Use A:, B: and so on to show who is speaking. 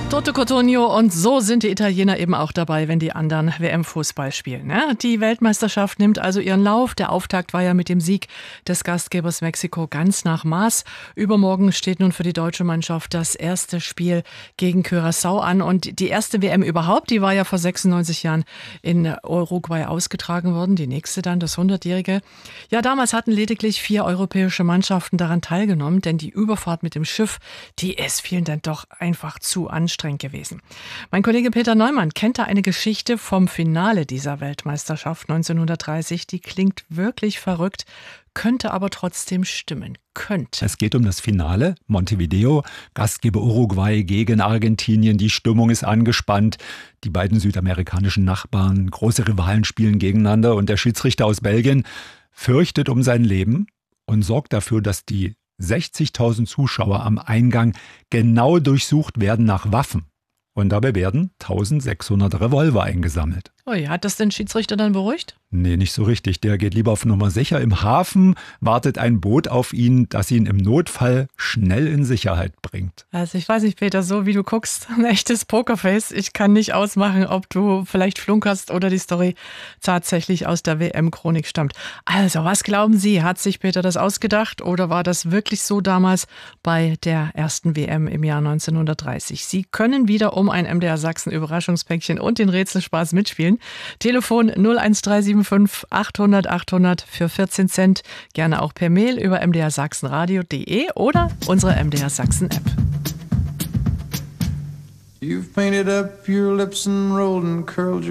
A: Toto Cotugno, und so sind die Italiener eben auch dabei, wenn die anderen WM-Fußball spielen. Ne? Die Weltmeisterschaft nimmt also ihren Lauf. Der Auftakt war ja mit dem Sieg des Gastgebers Mexiko ganz nach Maß. Übermorgen steht nun für die deutsche Mannschaft das erste Spiel gegen Curaçao an. Und die erste WM überhaupt, die war ja vor 96 Jahren in Uruguay ausgetragen worden. Die nächste dann, das 100-jährige. Ja, damals hatten lediglich 4 europäische Mannschaften daran teilgenommen, denn die Überfahrt mit dem Schiff, die ist vielen dann doch einfach zu anstrengend gewesen. Mein Kollege Peter Neumann kennt da eine Geschichte vom Finale dieser Weltmeisterschaft 1930. Die klingt wirklich verrückt, könnte aber trotzdem stimmen. Könnte.
B: Es geht um das Finale. Montevideo, Gastgeber Uruguay gegen Argentinien. Die Stimmung ist angespannt. Die beiden südamerikanischen Nachbarn, große Rivalen, spielen gegeneinander. Und der Schiedsrichter aus Belgien fürchtet um sein Leben und sorgt dafür, dass die 60.000 Zuschauer am Eingang genau durchsucht werden nach Waffen. Und dabei werden 1.600 Revolver eingesammelt.
A: Ui, hat das den Schiedsrichter dann beruhigt?
B: Nee, nicht so richtig. Der geht lieber auf Nummer sicher. Im Hafen wartet ein Boot auf ihn, das ihn im Notfall schnell in Sicherheit bringt.
A: Also ich weiß nicht, Peter, so wie du guckst, ein echtes Pokerface. Ich kann nicht ausmachen, ob du vielleicht flunkerst oder die Story tatsächlich aus der WM-Chronik stammt. Also, was glauben Sie? Hat sich Peter das ausgedacht oder war das wirklich so damals bei der ersten WM im Jahr 1930? Sie können wieder um ein MDR Sachsen Überraschungspäckchen und den Rätselspaß mitspielen. Telefon 01375 800 800 für 14 Cent. Gerne auch per Mail über mdrsachsenradio.de oder unsere MDR Sachsen App.
C: You've painted up your lips and rolled and curled your